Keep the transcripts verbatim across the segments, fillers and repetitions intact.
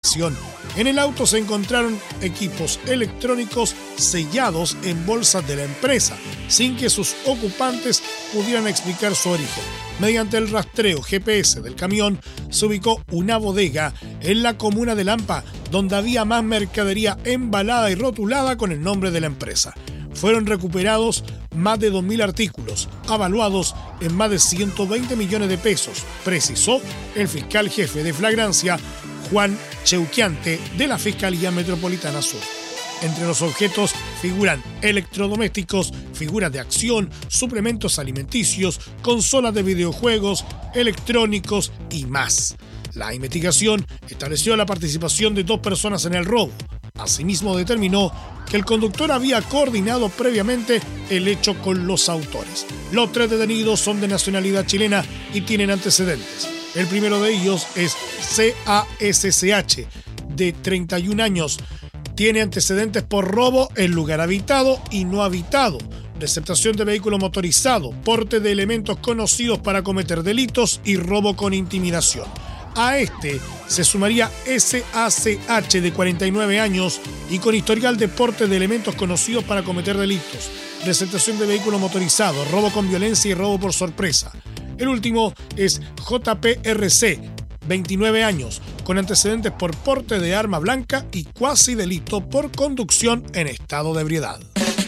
infracción. En el auto se encontraron equipos electrónicos sellados en bolsas de la empresa, sin que sus ocupantes pudieran explicar su origen. Mediante el rastreo G P S del camión, se ubicó una bodega en la comuna de Lampa, donde había más mercadería embalada y rotulada con el nombre de la empresa. Fueron recuperados más de dos mil artículos, avaluados en más de ciento veinte millones de pesos, precisó el fiscal jefe de flagrancia, Juan Cheuquiante, de la Fiscalía Metropolitana Sur. Entre los objetos figuran electrodomésticos, figuras de acción, suplementos alimenticios, consolas de videojuegos, electrónicos y más. La investigación estableció la participación de dos personas en el robo. Asimismo, determinó que el conductor había coordinado previamente el hecho con los autores. Los tres detenidos son de nacionalidad chilena y tienen antecedentes. El primero de ellos es C A S C H, de treinta y un años. Tiene antecedentes por robo en lugar habitado y no habitado, receptación de vehículo motorizado, porte de elementos conocidos para cometer delitos y robo con intimidación. A este se sumaría S A C H, de cuarenta y nueve años y con historial de porte de elementos conocidos para cometer delitos, receptación de vehículo motorizado, robo con violencia y robo por sorpresa. El último es J P R C, veintinueve años, con antecedentes por porte de arma blanca y cuasi delito por conducción en estado de ebriedad.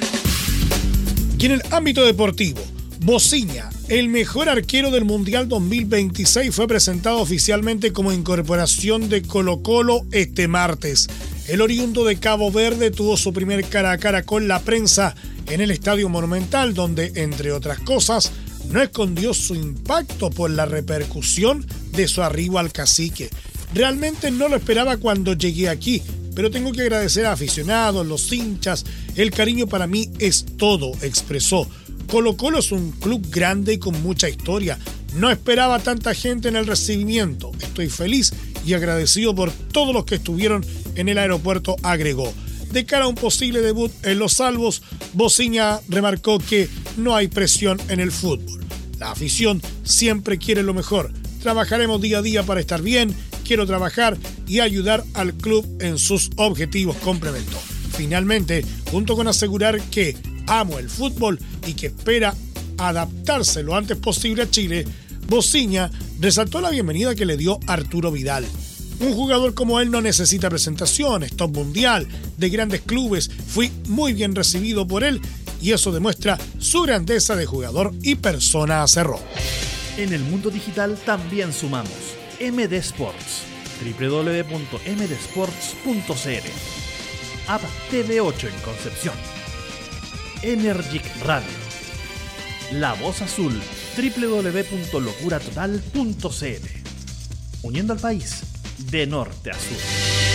Y en el ámbito deportivo, Bociña, el mejor arquero del Mundial dos mil veintiséis, fue presentado oficialmente como incorporación de Colo-Colo este martes. El oriundo de Cabo Verde tuvo su primer cara a cara con la prensa en el Estadio Monumental, donde, entre otras cosas, no escondió su impacto por la repercusión de su arribo al cacique. Realmente no lo esperaba cuando llegué aquí, pero tengo que agradecer a aficionados, los hinchas. El cariño para mí es todo, expresó. Colo-Colo es un club grande y con mucha historia. No esperaba tanta gente en el recibimiento. Estoy feliz y agradecido por todos los que estuvieron en el aeropuerto, agregó. De cara a un posible debut en Los Albos, Bociña remarcó que no hay presión en el fútbol. La afición siempre quiere lo mejor. Trabajaremos día a día para estar bien. Quiero trabajar y ayudar al club en sus objetivos, complementó. Finalmente, junto con asegurar que amo el fútbol y que espera adaptarse lo antes posible a Chile, Bociña resaltó la bienvenida que le dio Arturo Vidal. Un jugador como él no necesita presentaciones, top mundial, de grandes clubes. Fui muy bien recibido por él y eso demuestra su grandeza de jugador y persona, cerró. En el mundo digital también sumamos M D Sports, doble u doble u doble u punto m d sports punto c l, App T V ocho en Concepción, Energic Radio, La Voz Azul, doble u doble u doble u punto locura total punto c l, uniendo al país de norte a sur.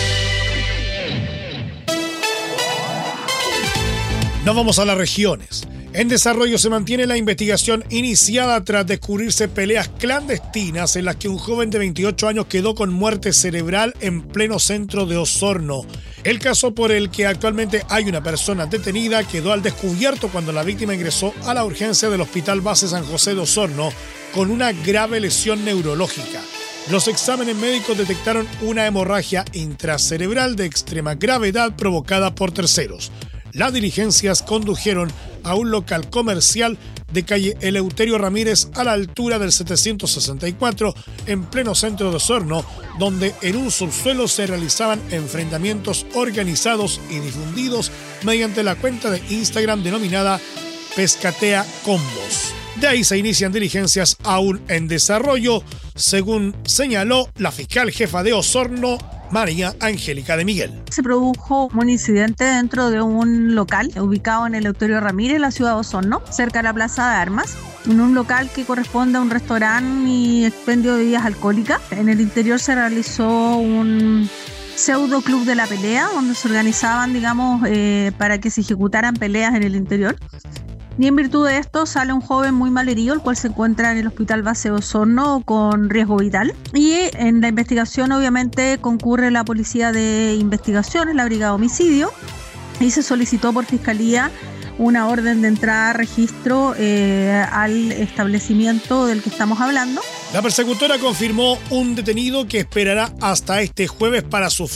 Nos vamos a las regiones. En desarrollo se mantiene la investigación iniciada tras descubrirse peleas clandestinas en las que un joven de veintiocho años quedó con muerte cerebral en pleno centro de Osorno. El caso, por el que actualmente hay una persona detenida, quedó al descubierto cuando la víctima ingresó a la urgencia del Hospital Base San José de Osorno con una grave lesión neurológica. Los exámenes médicos detectaron una hemorragia intracerebral de extrema gravedad provocada por terceros. Las diligencias condujeron a un local comercial de calle Eleuterio Ramírez a la altura del setecientos sesenta y cuatro en pleno centro de Osorno, donde en un subsuelo se realizaban enfrentamientos organizados y difundidos mediante la cuenta de Instagram denominada Pescatea Combos. De ahí se inician diligencias aún en desarrollo, según señaló la fiscal jefa de Osorno, María Angélica de Miguel. Se produjo un incidente dentro de un local ubicado en el Eleuterio Ramírez, en la ciudad de Osorno, cerca de la Plaza de Armas, en un local que corresponde a un restaurante y expendio de bebidas alcohólicas. En el interior se realizó un pseudo club de la pelea, donde se organizaban, digamos, eh, para que se ejecutaran peleas en el interior. Y en virtud de esto sale un joven muy mal herido, el cual se encuentra en el Hospital Base de Osorno con riesgo vital. Y en la investigación obviamente concurre la Policía de Investigaciones, la Brigada de Homicidio, y se solicitó por Fiscalía una orden de entrada a registro eh, al establecimiento del que estamos hablando. La persecutora confirmó un detenido que esperará hasta este jueves para su